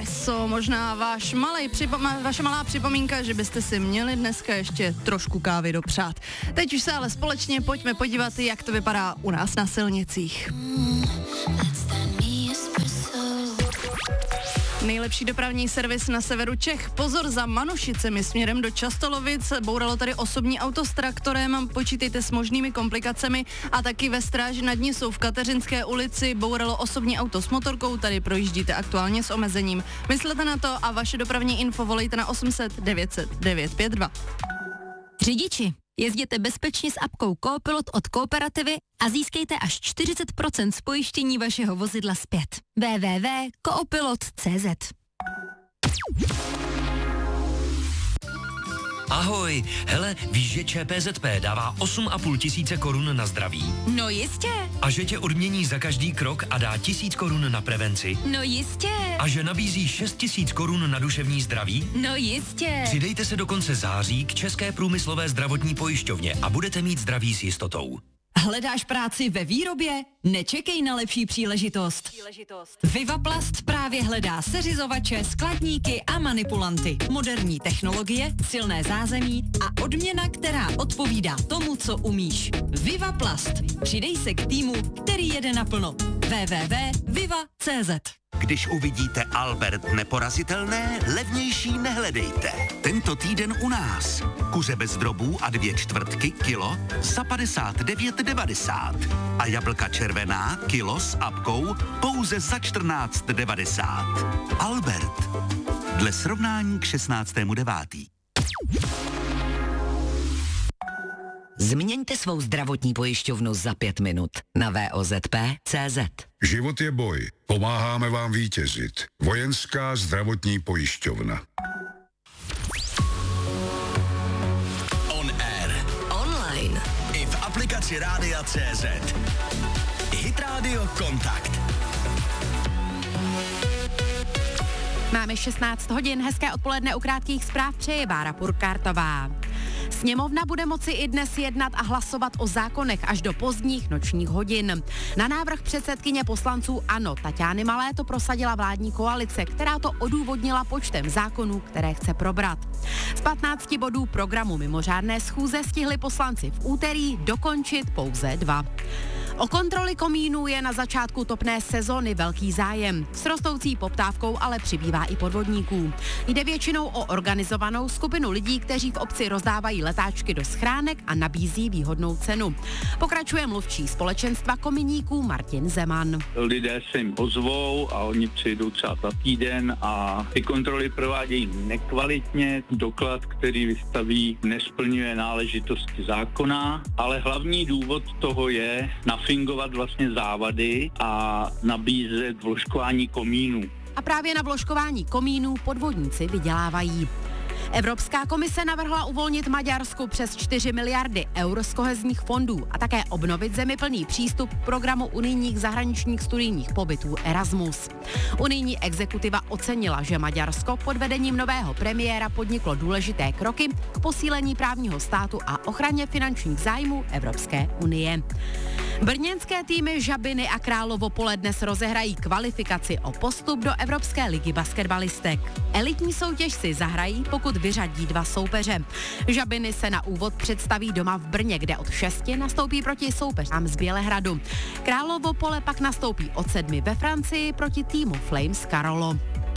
Espresso, možná vaše malá připomínka, že byste si měli dneska ještě trošku kávy dopřát. Teď už se ale společně pojďme podívat, jak to vypadá u nás na silnicích. Nejlepší dopravní servis na severu Čech. Pozor za Manušicemi směrem do Častolovic. Bouralo tady osobní auto s traktorem, počítejte s možnými komplikacemi. A taky ve Stráži nad Nisou v Kateřinské ulici bouralo osobní auto s motorkou, tady projíždíte aktuálně s omezením. Myslete na to a vaše dopravní info volejte na 800 900 952. Řidiči, jezděte bezpečně s apkou Coopilot od Kooperativy a získejte až 40% z pojištění vašeho vozidla zpět. www.coopilot.cz. Ahoj, hele, víš, že ČPZP dává 8,5 tisíce korun na zdraví? No jistě. A že tě odmění za každý krok a dá 1000 korun na prevenci? No jistě. A že nabízí 6 000 korun na duševní zdraví? No jistě. Přidejte se do konce září k České průmyslové zdravotní pojišťovně a budete mít zdraví s jistotou. Hledáš práci ve výrobě? Nečekej na lepší příležitost. Vivaplast právě hledá seřizovače, skladníky a manipulanty. Moderní technologie, silné zázemí a odměna, která odpovídá tomu, co umíš. Vivaplast. Přidej se k týmu, který jede naplno. www.viva.cz. Když uvidíte Albert neporazitelné, levnější nehledejte. Tento týden u nás. Kuře bez drobů a 2/4 kilo za 59,90. A jablka červená kilo s apkou pouze za 14,90. Albert. Dle srovnání k 16.9. Změňte svou zdravotní pojišťovnu za 5 minut na VOZP.cz. Život je boj. Pomáháme vám vítězit. Vojenská zdravotní pojišťovna. On air. Online. I v aplikaci Rádia.cz. Hit Radio Kontakt. Máme 16 hodin, hezké odpoledne, u krátkých zpráv přeje Bára Purkártová. Sněmovna bude moci i dnes jednat a hlasovat o zákonech až do pozdních nočních hodin. Na návrh předsedkyně poslanců ANO Taťány Malé to prosadila vládní koalice, která to odůvodnila počtem zákonů, které chce probrat. Z 15 bodů programu mimořádné schůze stihli poslanci v úterý dokončit pouze 2. O kontroly komínů je na začátku topné sezony velký zájem. S rostoucí poptávkou ale přibývá i podvodníků. Jde většinou o organizovanou skupinu lidí, kteří v obci rozdávají letáčky do schránek a nabízí výhodnou cenu. Pokračuje mluvčí společenstva kominíků Martin Zeman. Lidé se jim ozvou a oni přijdou třeba za týden a ty kontroly provádějí nekvalitně. Doklad, který vystaví, nesplňuje náležitosti zákona, ale hlavní důvod toho je nafingovat vlastně závady a nabízet vložkování komínů. A právě na vložkování komínů podvodníci vydělávají. Evropská komise navrhla uvolnit Maďarsku přes 4 miliardy eur z kohezních fondů a také obnovit zemi plný přístup k programu unijních zahraničních studijních pobytů Erasmus. Unijní exekutiva ocenila, že Maďarsko pod vedením nového premiéra podniklo důležité kroky k posílení právního státu a ochraně finančních zájmů Evropské unie. Brněnské týmy Žabiny a Královopole dnes rozehrají kvalifikaci o postup do Evropské ligy basketbalistek. Elitní soutěž si zahrají, pokud vyřadí 2 soupeře. Žabiny se na úvod představí doma v Brně, kde od 6 nastoupí proti soupeřám z Bělehradu. Královopole pak nastoupí od 7 ve Francii proti týmu Flames Karolo.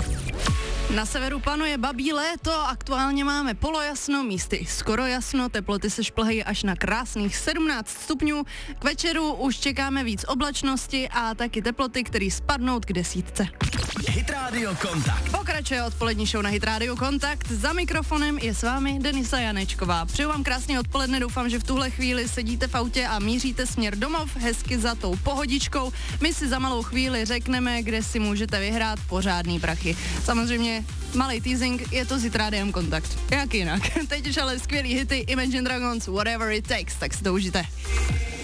Na severu panuje babí léto, aktuálně máme polojasno, místy skoro jasno, teploty se šplhají až na krásných 17 stupňů. K večeru už čekáme víc oblačnosti a taky teploty, které spadnou k 10. Hit Radio Kontakt. Pokračuje odpolední show na Hit Radio Kontakt. Za mikrofonem je s vámi Denisa Janečková. Přeju vám krásný odpoledne, doufám, že v tuhle chvíli sedíte v autě a míříte směr domov, hezky za tou pohodičkou. My si za malou chvíli řekneme, kde si můžete vyhrát pořádný prachy. Samozřejmě malej teasing, je to s Hit Rádiem Kontakt. Jak jinak. Teď už ale skvělý hity Imagine Dragons, Whatever It Takes, tak si to užijte.